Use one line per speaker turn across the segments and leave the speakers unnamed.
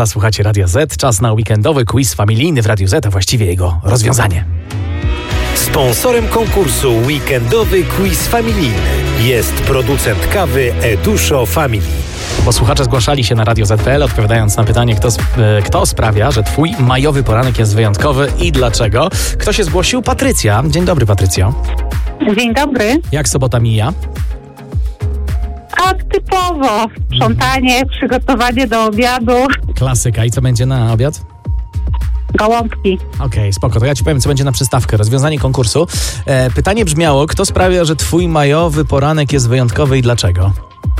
Słuchacie Radia Z, czas na weekendowy quiz familijny w Radiu Z, a właściwie jego rozwiązanie.
Sponsorem konkursu Weekendowy Quiz Familijny jest producent kawy Eduszo Family.
Bo słuchacze zgłaszali się na Radio Z.pl, odpowiadając na pytanie, kto sprawia, że twój majowy poranek jest wyjątkowy i dlaczego. Kto się zgłosił? Patrycja. Dzień dobry, Patrycjo.
Dzień dobry.
Jak sobota mija?
A typowo. Sprzątanie, przygotowanie do obiadu.
Klasyka. I co będzie na obiad?
Gołąbki.
Okej, spoko. To ja ci powiem, co będzie na przystawkę. Rozwiązanie konkursu. Pytanie brzmiało, kto sprawia, że twój majowy poranek jest wyjątkowy i dlaczego?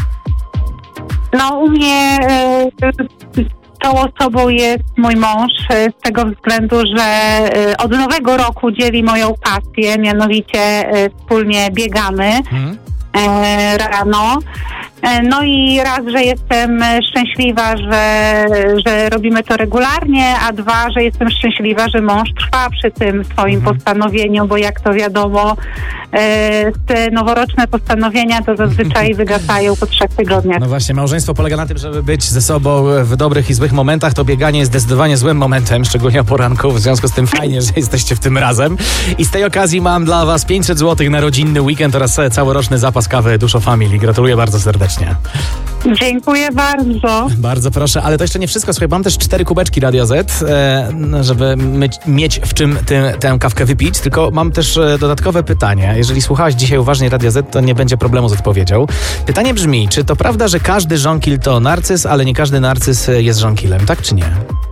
No u mnie tą osobą jest mój mąż z tego względu, że od nowego roku dzieli moją pasję, mianowicie wspólnie biegamy rano. No i raz, że jestem szczęśliwa, że robimy to regularnie, a dwa, że jestem szczęśliwa, że mąż trwa przy tym swoim postanowieniu, bo jak to wiadomo, te noworoczne postanowienia to zazwyczaj wygasają po 3 tygodniach.
No właśnie, małżeństwo polega na tym, żeby być ze sobą w dobrych i złych momentach. To bieganie jest zdecydowanie złym momentem, szczególnie o poranku, w związku z tym fajnie, że jesteście w tym razem. I z tej okazji mam dla was 500 zł na rodzinny weekend oraz całoroczny zapas kawy Eduszo Family. Gratuluję bardzo serdecznie.
Dziękuję bardzo.
Bardzo proszę, ale to jeszcze nie wszystko. Słuchaj, mam też 4 kubeczki Radio Z, żeby mieć w czym tę kawkę wypić, tylko mam też dodatkowe pytanie. Jeżeli słuchałaś dzisiaj uważnie Radio Z, to nie będzie problemu z odpowiedzią. Pytanie brzmi, czy to prawda, że każdy żonkil to narcyz, ale nie każdy narcyz jest żonkilem, tak czy nie?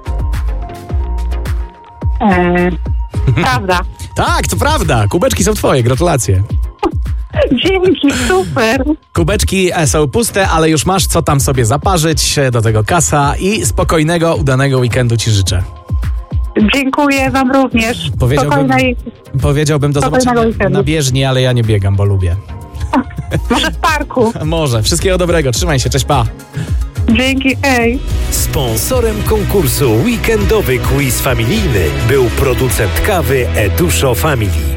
Prawda.
Tak, to prawda. Kubeczki są twoje, gratulacje.
Dzięki, super.
Kubeczki są puste, ale już masz co tam sobie zaparzyć, do tego kasa i spokojnego, udanego weekendu ci życzę.
Dziękuję wam również.
Powiedziałbym do zobaczenia na bieżni, ale ja nie biegam, bo lubię.
Może w parku.
Może. Wszystkiego dobrego. Trzymaj się. Cześć, pa.
Dzięki, hej.
Sponsorem konkursu Weekendowy Quiz Familijny był producent kawy Eduszo Family.